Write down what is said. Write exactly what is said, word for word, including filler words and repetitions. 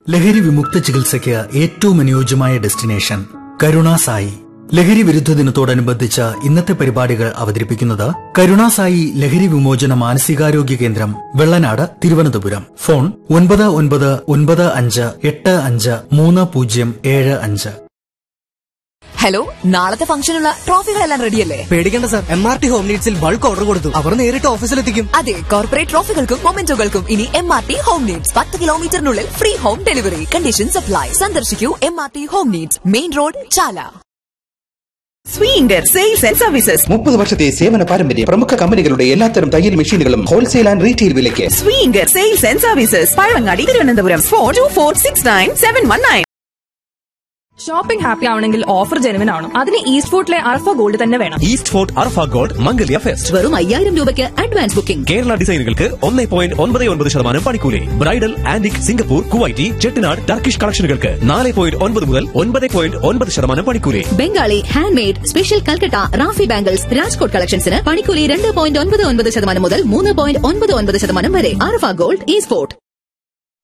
ലഹരി വിമുക്ത ചികിത്സയ്ക്ക് ഏറ്റവും അനുയോജ്യമായ ഡെസ്റ്റിനേഷൻ കരുണാസായി. ലഹരി വിരുദ്ധ ദിനത്തോടനുബന്ധിച്ച് ഇന്നത്തെ പരിപാടികൾ അവതരിപ്പിക്കുന്നത് കരുണാസായി ലഹരി വിമോചന മാനസികാരോഗ്യ കേന്ദ്രം, വെള്ളനാട്, തിരുവനന്തപുരം. ഫോൺ ഒൻപത് ഒൻപത് ഒൻപത് അഞ്ച് എട്ട് അഞ്ച് മൂന്ന് പൂജ്യം ഏഴ് അഞ്ച്. ഹലോ, നാളത്തെ ഫംഗ്ഷനുള്ള ട്രോഫികളെല്ലാം റെഡിയല്ലേ? പേടിക്കേണ്ട sir, M R T home നീഡ്സിൽ bulk order കൊടുത്തു. അവർ നേരിട്ട് ഓഫീസിലെത്തിക്കും. അതെ, കോർപ്പറേറ്റ് ട്രോഫികൾക്കും മൊമെന്റോകൾക്കും ഇനി M R T home needs. പത്ത് കിലോമീറ്ററിനുള്ളിൽ free home delivery. Conditions apply. സന്ദർശിക്കൂ M R T home needs, main road, Chala. സ്വീങ്കർ sales and services. മുപ്പത് വർഷത്തെ സേവന പാരമ്പര്യം. പ്രമുഖ കമ്പനികളുടെ എല്ലാത്തരം തയ്യൽ മെഷീനുകളും ഹോൾസെയിൽ ആൻഡ് റീറ്റെയിൽ വിലയ്ക്ക്. സ്വീങ്കർ sales and services, Pazhavangadi, Thiruvananthapuram. Four to four six nine seven one nine. Shopping happy ആവണമെങ്കിൽ ഓഫർ ജെനുവിൻ ആവണം. അതിന് ഈസ്റ്റ് ഫോർട്ടിലെ അർഫ ഗോൾഡ് തന്നെ വേണം. ഈസ്റ്റ് ഫോർട്ട് അർഫ ഗോൾഡ് മംഗല്യ ഫെസ്റ്റ്. വെറും അയ്യായിരം രൂപയ്ക്ക് അഡ്വാൻസ് ബുക്കിംഗ്. കേരള ഡിസൈനുകൾക്ക് ഒന്ന് പോയിന്റ് ഒൻപത് ഒൻപത് ശതമാനം പണിക്കൂലി. Bridal, antique, Singapore, Kuwaiti, Chettinad, Turkish കളക്ഷനുകൾക്ക് നാല് പോയിന്റ് ഒൻപത് മുതൽ ഒൻപത് പോയിന്റ് ഒൻപത് ശതമാനം പണിക്കൂലി. Bengali, hand made, special Calcutta, Rafi bangles, Rajkot കളക്ഷൻസിന് പണിക്കൂലി രണ്ട് പോയിന്റ് ഒൻപത് ഒൻപത് ശതമാനം മുതൽ മൂന്ന് പോയിന്റ് ഒൻപത് ഒൻപത് ശതമാനം വരെ. Arfa gold, east fort.